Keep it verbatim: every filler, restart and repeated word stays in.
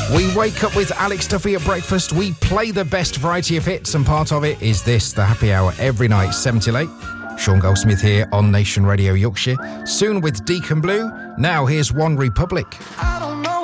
We wake up with Alex Duffy at breakfast. We play the best variety of hits, and part of it is this, the Happy Hour, every night, seven till eight. Sean Goldsmith here on Nation Radio Yorkshire. Soon with Deacon Blue. Now here's One Republic. I don't know